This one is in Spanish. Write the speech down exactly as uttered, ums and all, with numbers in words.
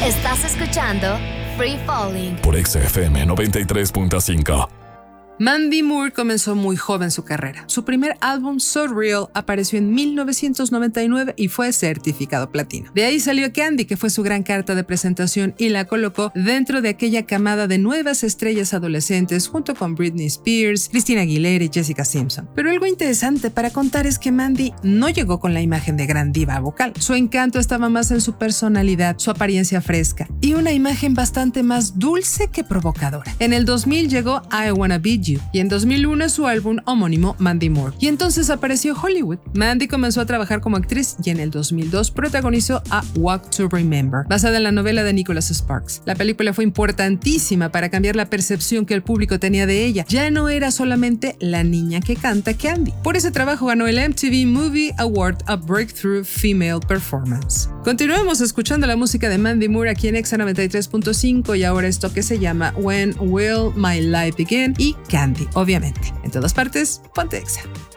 Estás escuchando Free Falling por X F M noventa y tres punto cinco. Mandy Moore comenzó muy joven su carrera. Su primer álbum, So Real, apareció en mil novecientos noventa y nueve y fue certificado platino. De ahí salió Candy, que fue su gran carta de presentación y la colocó dentro de aquella camada de nuevas estrellas adolescentes junto con Britney Spears, Christina Aguilera y Jessica Simpson. Pero algo interesante para contar es que Mandy no llegó con la imagen de gran diva vocal. Su encanto estaba más en su personalidad, su apariencia fresca y una imagen bastante más dulce que provocadora. En el dos mil llegó I Wanna Be You y en dos mil uno su álbum homónimo Mandy Moore. Y entonces apareció Hollywood. Mandy comenzó a trabajar como actriz y en el dos mil dos protagonizó a Walk to Remember, basada en la novela de Nicholas Sparks. La película fue importantísima para cambiar la percepción que el público tenía de ella. Ya no era solamente la niña que canta Candy. Por ese trabajo ganó el M T V Movie Award a Breakthrough Female Performance. Continuamos escuchando la música de Mandy Moore aquí en Exa noventa y tres punto cinco y ahora esto que se llama When Will My Life Begin y Candy, obviamente. En todas partes, ponte Exa.